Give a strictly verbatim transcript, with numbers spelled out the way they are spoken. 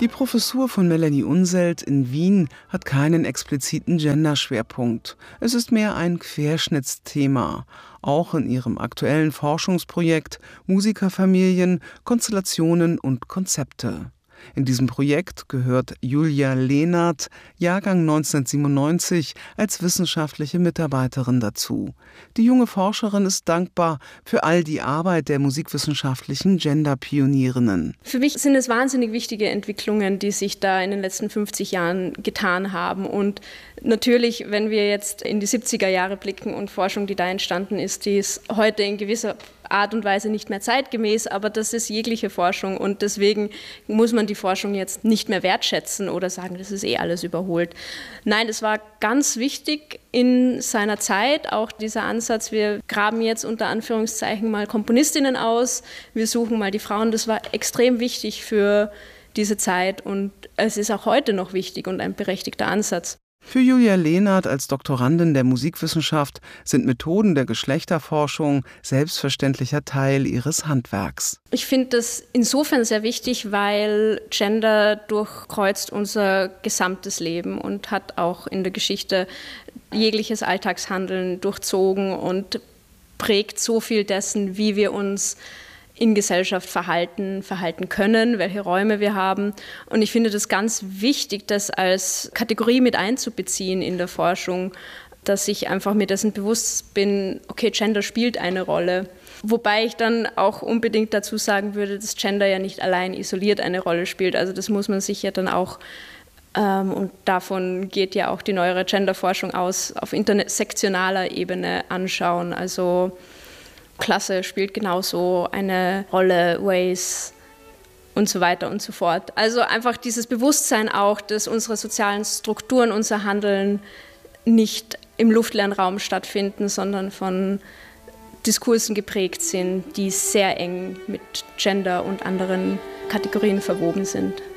Die Professur von Melanie Unseld in Wien hat keinen expliziten Genderschwerpunkt. Es ist mehr ein Querschnittsthema. Auch in ihrem aktuellen Forschungsprojekt Musikerfamilien, Konstellationen und Konzepte. In diesem Projekt gehört Julia Lehnert, Jahrgang neunzehnhundertsiebenundneunzig, als wissenschaftliche Mitarbeiterin dazu. Die junge Forscherin ist dankbar für all die Arbeit der musikwissenschaftlichen Gender-Pionierinnen. Für mich sind es wahnsinnig wichtige Entwicklungen, die sich da in den letzten fünfzig Jahren getan haben. Und natürlich, wenn wir jetzt in die siebziger Jahre blicken und Forschung, die da entstanden ist, die ist heute in gewisser Art und Weise nicht mehr zeitgemäß, aber das ist jegliche Forschung und deswegen muss man die Forschung jetzt nicht mehr wertschätzen oder sagen, das ist eh alles überholt. Nein, es war ganz wichtig in seiner Zeit, auch dieser Ansatz, wir graben jetzt unter Anführungszeichen mal Komponistinnen aus, wir suchen mal die Frauen, das war extrem wichtig für diese Zeit und es ist auch heute noch wichtig und ein berechtigter Ansatz. Für Julia Lehnert als Doktorandin der Musikwissenschaft sind Methoden der Geschlechterforschung selbstverständlicher Teil ihres Handwerks. Ich finde das insofern sehr wichtig, weil Gender durchkreuzt unser gesamtes Leben und hat auch in der Geschichte jegliches Alltagshandeln durchzogen und prägt so viel dessen, wie wir uns in Gesellschaft verhalten, verhalten können, welche Räume wir haben. Und ich finde das ganz wichtig, das als Kategorie mit einzubeziehen in der Forschung, dass ich einfach mir dessen bewusst bin, okay, Gender spielt eine Rolle. Wobei ich dann auch unbedingt dazu sagen würde, dass Gender ja nicht allein isoliert eine Rolle spielt. Also das muss man sich ja dann auch, ähm, und davon geht ja auch die neuere Genderforschung aus, auf intersektionaler Ebene anschauen. Also Klasse spielt genauso eine Rolle, Race und so weiter und so fort. Also einfach dieses Bewusstsein auch, dass unsere sozialen Strukturen, unser Handeln nicht im luftleeren Raum stattfinden, sondern von Diskursen geprägt sind, die sehr eng mit Gender und anderen Kategorien verwoben sind.